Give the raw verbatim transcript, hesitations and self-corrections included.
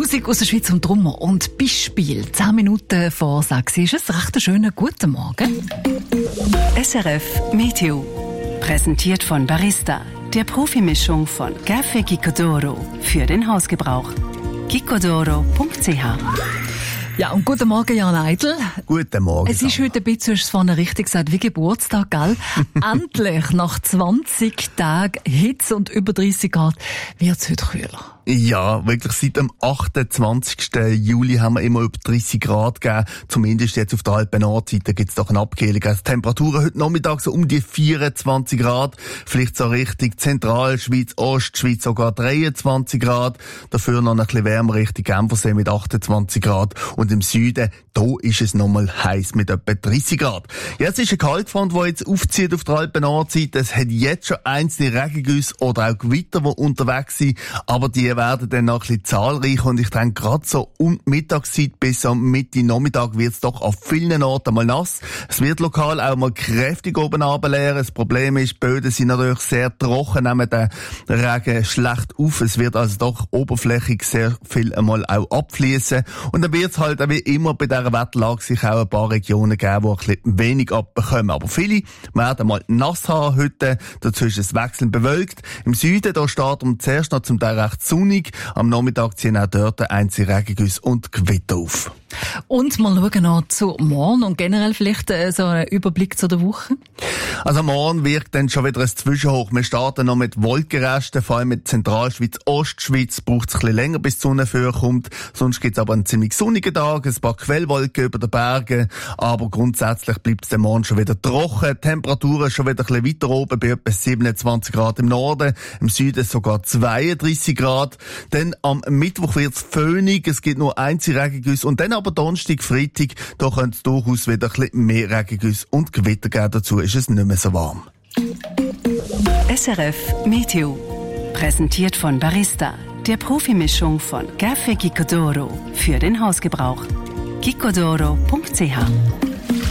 Musik aus der Schweiz und Drummer und Beispiel. Zehn Minuten vor sechs ist es. Recht einen schönen guten Morgen. S R F Meteo. Präsentiert von Barista, der Profimischung von Café Gicodoro für den Hausgebrauch. gicodoro punkt c h. Ja, und guten Morgen, Jan Eidl. Guten Morgen. Es ist heute ein bisschen, hast du es vorhin richtig gesagt, wie Geburtstag, gell? Endlich, nach zwanzig Tagen Hitze und über dreißig Grad, wird es heute kühler. Ja, wirklich seit dem achtundzwanzigsten Juli haben wir immer über dreißig Grad gegeben. Zumindest jetzt auf der Alpen-Nordseite gibt es doch eine Abkühlung. Also Temperaturen heute Nachmittag so um die vierundzwanzig Grad. Vielleicht so richtig Zentralschweiz, Ostschweiz sogar dreiundzwanzig Grad. Dafür noch ein bisschen wärmer Richtung Genfersee mit achtundzwanzig Grad. Und im Süden, da ist es nochmal heiß mit etwa dreißig Grad. Jetzt ist ein Kaltfront, der jetzt aufzieht auf der Alpen-Nordseite. Es hat jetzt schon einzelne Regengüsse oder auch Gewitter, die unterwegs sind. Aber die werden dann noch ein bisschen zahlreich und ich denke, gerade so um die Mittagszeit bis am Mitte Nachmittag wird es doch auf vielen Orten mal nass. Es wird lokal auch mal kräftig oben runterleeren. Das Problem ist, die Böden sind natürlich sehr trocken, nehmen den Regen schlecht auf. Es wird also doch oberflächig sehr viel einmal auch abfließen. Und dann wird es halt wie immer bei dieser Wetterlage sich auch ein paar Regionen geben, die ein bisschen wenig abbekommen. Aber viele werden mal nass haben heute. Dazu ist es wechselnd bewölkt. Im Süden, da steht um zuerst noch zum Teil recht sonnig. Am Nachmittag ziehen auch dort einzelne Regengüsse und Gewitter auf. Und mal schauen noch zu morgen und generell vielleicht äh, so einen Überblick zu der Woche. Also morgen wird dann schon wieder ein Zwischenhoch. Wir starten noch mit Wolkenresten, vor allem mit Zentralschweiz, Ostschweiz. Braucht es ein bisschen länger, bis die Sonne vorkommt. Sonst gibt es aber einen ziemlich sonnigen Tag, ein paar Quellwolken über den Bergen. Aber grundsätzlich bleibt es dann morgen schon wieder trocken. Temperaturen schon wieder ein bisschen weiter oben, bei etwa siebenundzwanzig Grad im Norden. Im Süden sogar zweiunddreißig Grad. Dann am Mittwoch wird es föhnig. Es gibt nur einzelne Regengüsse. Und dann aber Donnerstag, Freitag, da könnte es durchaus wieder ein bisschen mehr Regengüsse und Gewitter geben. Dazu ist es nicht mehr so warm. S R F Meteo. Präsentiert von Barista, der Profimischung von Café Gicodoro für den Hausgebrauch. gicodoro punkt c h.